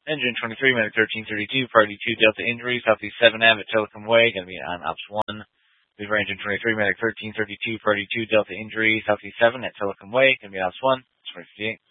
Engine 23, Medic 1332, Priority 2, Delta Injury, Southeast 7 Ave at Telecom Way, going to be on Ops 1. We've Engine 23, Medic 1332, Priority 2, Delta Injury, Southeast 7 at Telecom Way, going to be Ops 1, 28.